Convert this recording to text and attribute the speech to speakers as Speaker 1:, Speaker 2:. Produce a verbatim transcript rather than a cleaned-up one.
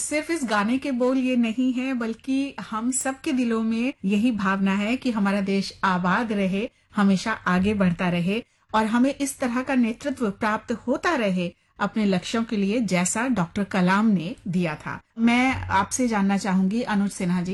Speaker 1: सिर्फ इस गाने के बोल ये नहीं है, बल्कि हम सबके दिलों में यही भावना है कि हमारा देश आबाद रहे, हमेशा आगे बढ़ता रहे और हमें इस तरह का नेतृत्व प्राप्त होता रहे अपने लक्ष्यों के लिए, जैसा डॉक्टर कलाम ने दिया था। मैं आपसे जानना चाहूंगी अनुज सिन्हा जी